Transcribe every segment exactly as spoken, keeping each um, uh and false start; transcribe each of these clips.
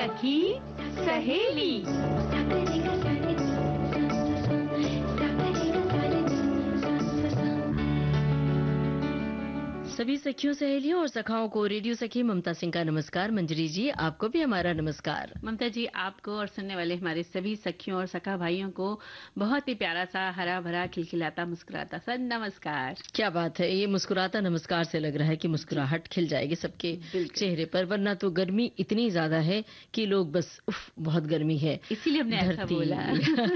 सखी सहेली। सभी सखियों सहेलियों और सखाओं को रेडियो सखी ममता सिंह का नमस्कार। मंजरी जी, आपको भी हमारा नमस्कार। ममता जी, आपको और सुनने वाले हमारे सभी सखियों और सखा भाइयों को बहुत ही प्यारा सा हरा भरा खिलखिलाता मुस्कुराता सा नमस्कार। क्या बात है, ये मुस्कुराता नमस्कार से लग रहा है कि मुस्कुराहट खिल जाएगी सबके चेहरे पर, वरना तो गर्मी इतनी ज्यादा है कि लोग बस उफ बहुत गर्मी है, इसीलिए हमने ऐसा बोला।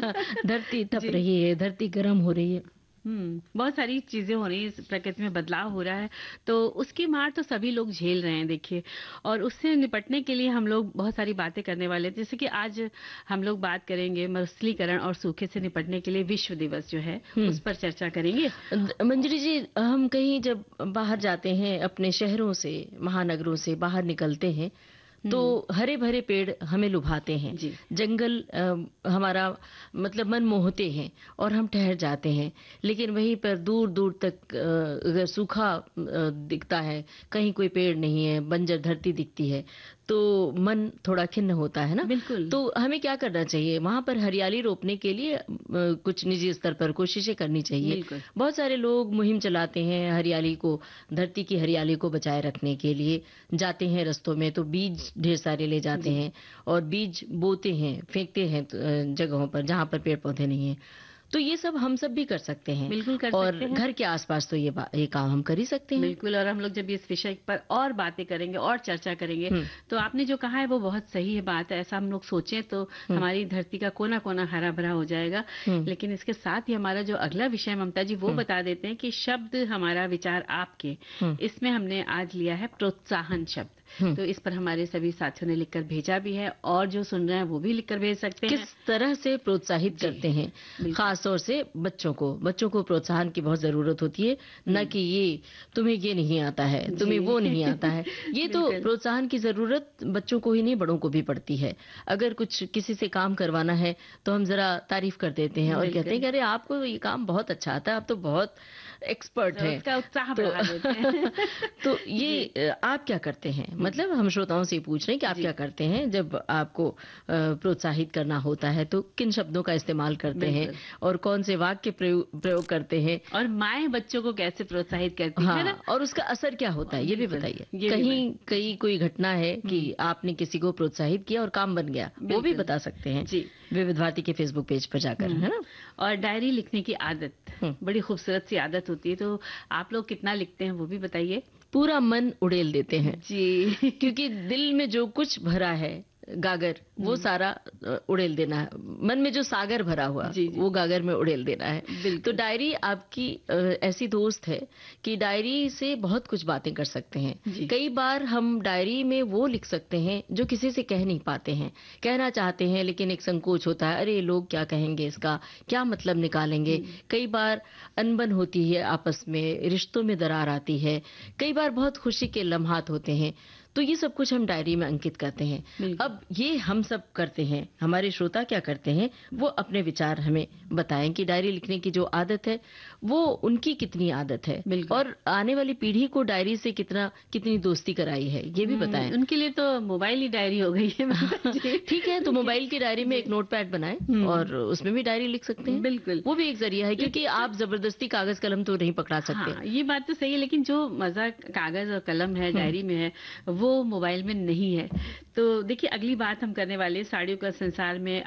धरती तप रही है, धरती गर्म हो रही है। हम्म बहुत सारी चीजें हो रही हैं, प्रकृति में बदलाव हो रहा है, तो उसकी मार तो सभी लोग झेल रहे हैं देखिए। और उससे निपटने के लिए हम लोग बहुत सारी बातें करने वाले हैं, जैसे कि आज हम लोग बात करेंगे मरुस्थलीकरण और सूखे से निपटने के लिए विश्व दिवस जो है उस पर चर्चा करेंगे। मंजरी जी, हम कहीं जब बाहर जाते हैं, अपने शहरों से महानगरों से बाहर निकलते हैं तो हरे भरे पेड़ हमें लुभाते हैं, जंगल आ, हमारा मतलब मन मोहते हैं और हम ठहर जाते हैं। लेकिन वहीं पर दूर दूर तक अगर सूखा दिखता है, कहीं कोई पेड़ नहीं है, बंजर धरती दिखती है, तो मन थोड़ा खिन्न होता है ना। बिल्कुल। तो हमें क्या करना चाहिए, वहां पर हरियाली रोपने के लिए कुछ निजी स्तर पर कोशिशें करनी चाहिए। बहुत सारे लोग मुहिम चलाते हैं हरियाली को, धरती की हरियाली को बचाए रखने के लिए। जाते हैं रस्तों में तो बीज ढेर सारे ले जाते हैं और बीज बोते हैं, फेंकते हैं जगहों पर जहां पर पेड़ पौधे नहीं है। तो ये सब हम सब भी कर सकते हैं। बिल्कुल कर और सकते हैं। घर के आसपास तो ये ये काम हम कर ही सकते हैं। बिल्कुल। और हम लोग जब इस विषय पर और बातें करेंगे और चर्चा करेंगे तो आपने जो कहा है वो बहुत सही है बात है। ऐसा हम लोग सोचें तो हमारी धरती का कोना कोना हरा भरा हो जाएगा। लेकिन इसके साथ ही हमारा जो अगला विषय ममता जी वो बता देते हैं कि शब्द हमारा विचार आपके, इसमें हमने आज लिया है प्रोत्साहन शब्द। तो इस पर हमारे सभी साथियों ने लिखकर भेजा भी है और जो सुन रहे हैं वो भी लिखकर भेज सकते हैं। किस तरह से प्रोत्साहित करते हैं, खास तौर से बच्चों को बच्चों को प्रोत्साहन की बहुत जरूरत होती है, न कि ये तुम्हें ये नहीं आता है, तुम्हें वो नहीं आता है। ये तो प्रोत्साहन की जरूरत बच्चों को ही नहीं बड़ों को भी पड़ती है। अगर कुछ किसी से काम करवाना है तो हम जरा तारीफ कर देते हैं और कहते हैं कि अरे आपको ये काम बहुत अच्छा आता है, आप तो बहुत एक्सपर्ट है, उसका उत्साह बढ़ा देते हैं। तो ये आप क्या करते हैं, मतलब हम श्रोताओं से पूछ रहे हैं कि आप क्या करते हैं जब आपको प्रोत्साहित करना होता है, तो किन शब्दों का इस्तेमाल करते हैं और कौन से वाक्य प्रयोग प्रयोग करते हैं, और माएं बच्चों को कैसे प्रोत्साहित करती हाँ, है ना? और उसका असर क्या होता है ये भी बताइए। कहीं कहीं कोई घटना है कि आपने किसी को प्रोत्साहित किया और काम बन गया, वो भी बता सकते हैं जी विविध भारती के फेसबुक पेज पर जाकर, है ना। और डायरी लिखने की आदत बड़ी खूबसूरत सी आदत होती है, तो आप लोग कितना लिखते हैं वो भी बताइए। पूरा मन उड़ेल देते हैं जी, क्योंकि दिल में जो कुछ भरा है गागर वो सारा उड़ेल देना है। मन में जो सागर भरा हुआ जी जी। वो गागर में उड़ेल देना है। तो डायरी आपकी ऐसी दोस्त है कि डायरी से बहुत कुछ बातें कर सकते हैं। कई बार हम डायरी में वो लिख सकते हैं जो किसी से कह नहीं पाते हैं, कहना चाहते हैं लेकिन एक संकोच होता है, अरे लोग क्या कहेंगे, इसका क्या मतलब निकालेंगे। कई बार अनबन होती है आपस में, रिश्तों में दरार आती है, कई बार बहुत खुशी के लम्हात होते हैं, तो ये सब कुछ हम डायरी में अंकित करते हैं। अब ये हम सब करते हैं, हमारे श्रोता क्या करते हैं वो अपने विचार हमें बताएं कि डायरी लिखने की जो आदत है वो उनकी कितनी आदत है और आने वाली पीढ़ी को डायरी से कितना कितनी दोस्ती कराई है ये भी बताएं। उनके लिए तो मोबाइल ही डायरी हो गई है। ठीक है, तो मोबाइल की डायरी में एक नोटपैड बनाएं और उसमें भी डायरी लिख सकते हैं। बिल्कुल, वो भी एक जरिया है, क्योंकि आप जबरदस्ती कागज कलम तो नहीं पकड़ा सकते। हाँ, ये बात तो सही है, लेकिन जो मजा कागज और कलम है डायरी में है वो मोबाइल में नहीं है। तो देखिए अगली बात हम करने वाले साड़ियों का संसार में